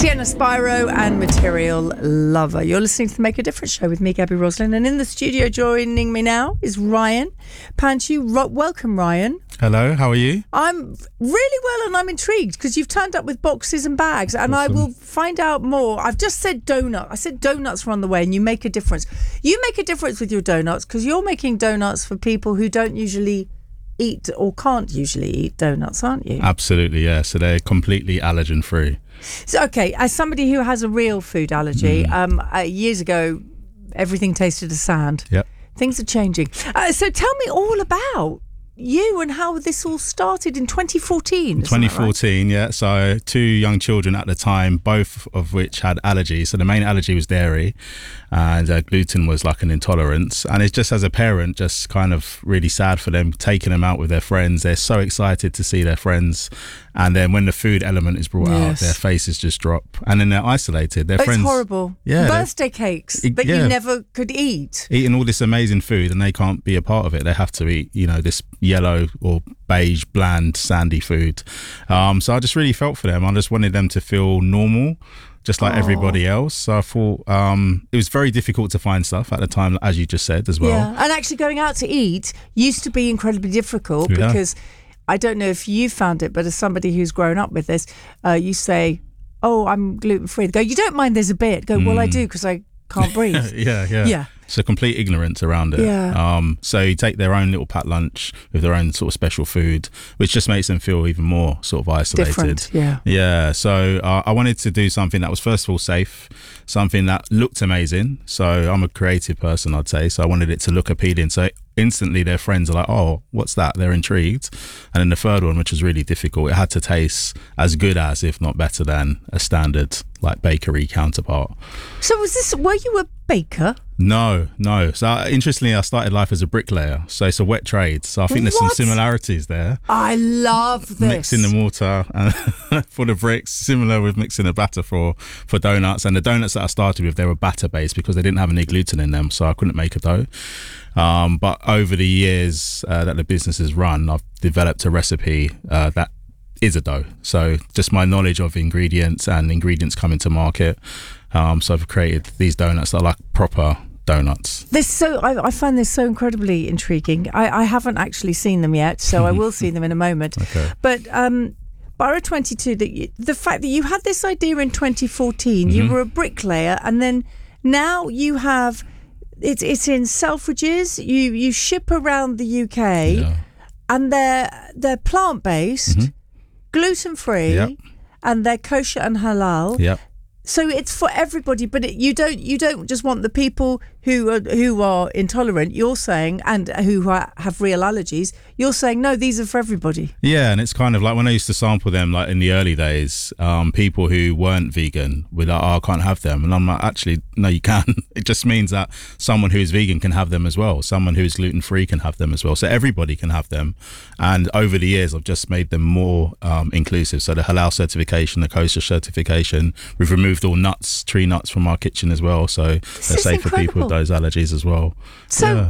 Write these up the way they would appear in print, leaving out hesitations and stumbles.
Tiana Spyro and Material Lover. You're listening to the Make a Difference show with me, Gabby Roslin, and in the studio joining me now is Ryan Panchu. Welcome, Ryan. Hello, how are you? I'm really well, and I'm intrigued because you've turned up with boxes and bags, and Awesome. I will find out more. I've just said donut. I said donuts were on the way, and you make a difference. You make a difference with your donuts because you're making donuts for people who don't usually eat or can't usually eat donuts, aren't you? Absolutely, yeah. So they're completely allergen free. So, okay, as somebody who has a real food allergy, years ago, everything tasted of sand. Yep. Things are changing. So tell me all about you and how this all started in 2014. 2014, yeah. So 2 young children at the time, both of which had allergies. So the main allergy was dairy, and gluten was like an intolerance. And it's just, as a parent, just kind of really sad for them, taking them out with their friends. They're so excited to see their friends, and then when the food element is brought out, their faces just drop, and then they're isolated. Their friends, it's horrible. Yeah, birthday cakes that you never could eat. Eating all this amazing food, and they can't be a part of it. They have to eat, this yellow or beige, bland, sandy food. So I just really felt for them. I just wanted them to feel normal, just like everybody else. So I thought it was very difficult to find stuff at the time, as you just said as well. Yeah, and actually going out to eat used to be incredibly difficult because I don't know if you found it, but as somebody who's grown up with this, you say, "Oh, I'm gluten free." Go, "You don't mind? There's a bit." Go, "Well, I do because I can't breathe." Yeah. So complete ignorance around it. Yeah. So you take their own little packed lunch with their own sort of special food, which just makes them feel even more sort of isolated. Different, yeah. Yeah. So I wanted to do something that was, first of all, safe, something that looked amazing. So I'm a creative person, I'd say. So I wanted it to look appealing. So instantly their friends are like, "Oh, what's that?" They're intrigued. And then the third one, which was really difficult, it had to taste as good as, if not better than, a standard like bakery counterpart. So were you a baker? No. So interestingly, I started life as a bricklayer. So it's a wet trade. So I think there's some similarities there. I love this. Mixing the mortar for the bricks, similar with mixing the batter for donuts. And the donuts that I started with, they were batter based because they didn't have any gluten in them, so I couldn't make a dough. But over the years that the business has run, I've developed a recipe that is a dough. So just my knowledge of ingredients and ingredients coming to market. So I've created these donuts that are like proper donuts. I find this so incredibly intriguing. I haven't actually seen them yet, so I will see them in a moment. Okay. But Borough 22, the fact that you had this idea in 2014, you were a bricklayer, and then now you have it's in Selfridges. You ship around the UK, and they're plant based, gluten free, and they're kosher and halal. Yep. So it's for everybody, but you don't just want the people who are intolerant. You're saying, and who have real allergies. You're saying no, these are for everybody. Yeah, and it's kind of like when I used to sample them, like in the early days, people who weren't vegan were like, "Oh, I can't have them," and I'm like, "Actually, no, you can." It just means that someone who's vegan can have them as well. Someone who's gluten free can have them as well. So everybody can have them. And over the years, I've just made them more inclusive. So the halal certification, the kosher certification, we've removed all nuts, tree nuts from our kitchen as well. So they're safe for people with those allergies as well. So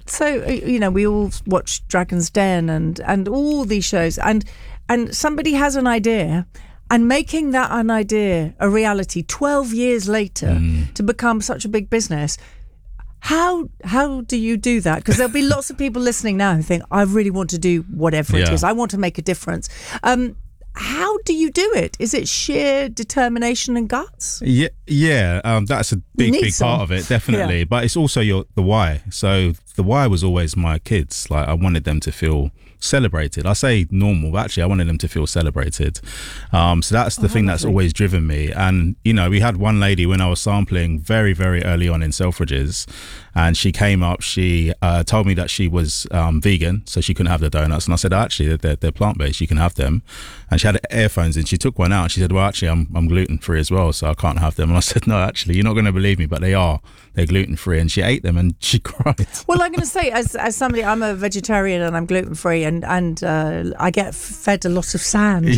we all watch Dragon's Den and all these shows, and somebody has an idea, and making that an idea a reality 12 years later to become such a big business. How do you do that? Because there'll be lots of people listening now who think, "I really want to do whatever it is. I want to make a difference." How do you do it? Is it sheer determination and guts? Yeah. That's a big part of it, definitely. But it's also the why. So the why was always my kids. Like, I wanted them to feel celebrated. I say normal, but actually I wanted them to feel celebrated. So that's the thing that's always driven me. And we had one lady when I was sampling very, very early on in Selfridges, and she came up, she told me that she was vegan, so she couldn't have the donuts. And I said, "Actually, they're plant-based, you can have them." And she had earphones, and she took one out, and she said, "Well, actually, I'm gluten-free as well, so I can't have them." And I said, "No, actually, you're not going to believe me, but they're gluten-free." And she ate them and she cried. Well, I'm going to say, as somebody, I'm a vegetarian and I'm gluten-free, and I get fed a lot of sand.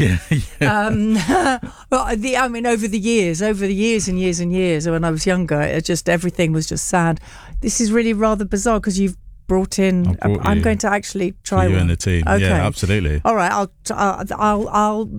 Over the years and years and years, when I was younger, everything was just sand. This is really rather bizarre because you've brought in. I'm going to actually try you one. and the team. Okay. Yeah, absolutely. All right, I'll